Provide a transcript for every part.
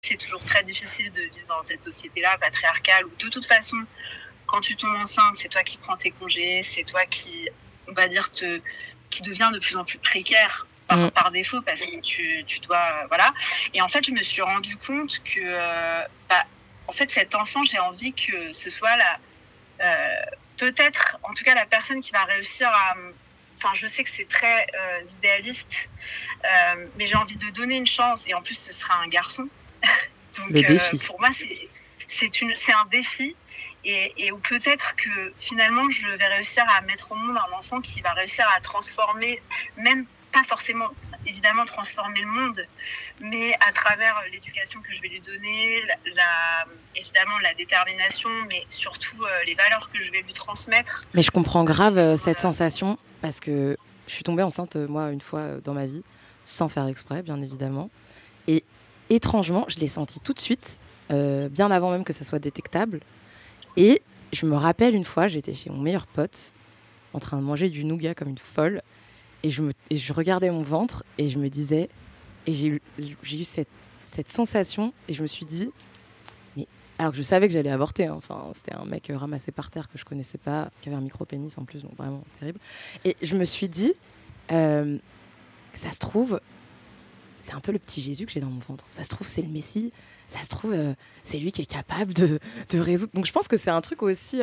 c'est toujours très difficile de vivre dans cette société-là patriarcale où de toute façon, quand tu tombes enceinte, c'est toi qui prends tes congés, c'est toi qui, on va dire, qui devient de plus en plus précaire par défaut parce que tu dois, voilà. Et en fait, je me suis rendu compte que, en fait, cet enfant, j'ai envie que ce soit peut-être, en tout cas, la personne qui va réussir à. Enfin, je sais que c'est très idéaliste, mais j'ai envie de donner une chance. Et en plus, ce sera un garçon. Donc, le défi. pour moi, c'est un défi. Et où peut-être que finalement, je vais réussir à mettre au monde un enfant qui va réussir à transformer, même pas forcément, évidemment, transformer le monde, mais à travers l'éducation que je vais lui donner, évidemment la détermination, mais surtout les valeurs que je vais lui transmettre. Mais je comprends grave cette sensation, parce que je suis tombée enceinte, moi, une fois dans ma vie, sans faire exprès, bien évidemment. Et étrangement, je l'ai senti tout de suite, bien avant même que ça soit détectable. Et je me rappelle une fois, j'étais chez mon meilleur pote, en train de manger du nougat comme une folle, et je regardais mon ventre, et je me disais, et j'ai eu cette sensation, et je me suis dit, mais alors que je savais que j'allais avorter, hein, enfin, c'était un mec ramassé par terre que je connaissais pas, qui avait un micro-pénis en plus, donc vraiment terrible. Et je me suis dit, ça se trouve, c'est un peu le petit Jésus que j'ai dans mon ventre. Ça se trouve, c'est le Messie. Ça se trouve, c'est lui qui est capable de résoudre. Donc je pense que c'est un truc aussi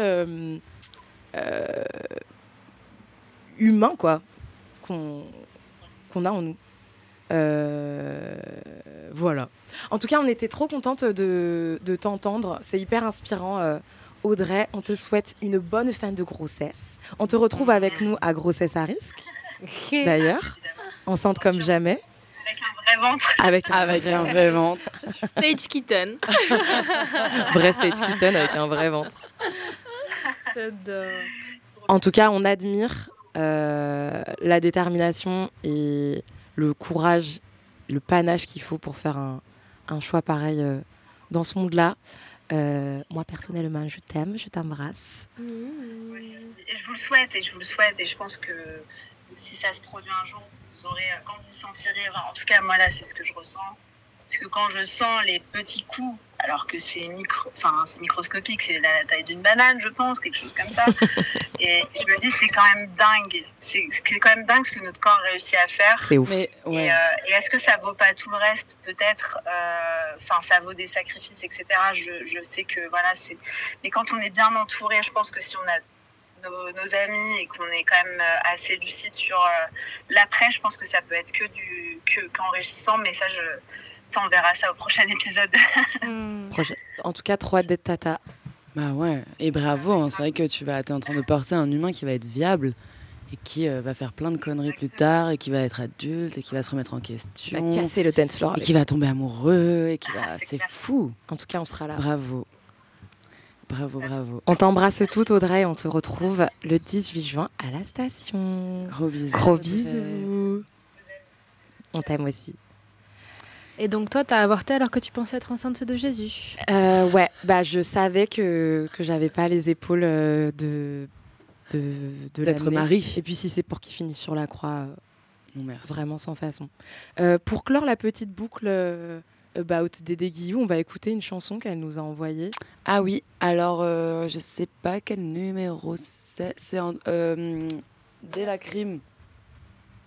humain, quoi, qu'on a en nous. Voilà. En tout cas, on était trop contente de t'entendre. C'est hyper inspirant. Audrey, on te souhaite une bonne fin de grossesse. On te retrouve avec nous à Grossesse à risque, d'ailleurs, enceinte comme jamais. Avec un vrai ventre. Avec un vrai ventre. Stage kitten. Vrai stage kitten avec un vrai ventre. J'adore. En tout cas, on admire la détermination et le courage, le panache qu'il faut pour faire un choix pareil dans ce monde-là. Moi, personnellement, je t'aime, je t'embrasse. Et je vous le souhaite, et je pense que si ça se produit un jour, vous aurez, quand vous sentirez, en tout cas, moi là, c'est ce que je ressens. Parce que quand je sens les petits coups, alors que c'est microscopique, c'est la taille d'une banane, je pense, quelque chose comme ça. Et je me dis, c'est quand même dingue. C'est quand même dingue ce que notre corps réussit à faire. C'est ouf. Mais, ouais. Et est-ce que ça vaut pas tout le reste? Peut-être. Ça vaut des sacrifices, etc. Je sais que, voilà, c'est... Mais quand on est bien entouré, je pense que si on a nos amis et qu'on est quand même assez lucide sur l'après, je pense que ça peut être qu'enrichissant. Mais ça, on verra ça au prochain épisode. En tout cas, trop hâte d'être tata. Bah ouais, et bravo, hein, c'est vrai que t'es en train de porter un humain qui va être viable et qui va faire plein de conneries plus tard et qui va être adulte et qui va se remettre en question. Qui va casser le dance floor. Et qui va tomber amoureux et qui va... C'est fou. En tout cas, on sera là. Bravo. On t'embrasse toutes, Audrey, et on te retrouve le 18 juin à la station. Gros bisous. Gros bisous. On t'aime aussi. Et donc toi, t'as avorté alors que tu pensais être enceinte de Jésus? Ouais, je savais que j'avais pas les épaules de d'être mari. Et puis si c'est pour qu'il finisse sur la croix, non, merci. Vraiment sans façon. Pour clore la petite boucle about Dédé Guillou, on va écouter une chanson qu'elle nous a envoyée. Ah oui, alors je sais pas quel numéro c'est. C'est Dès la crime.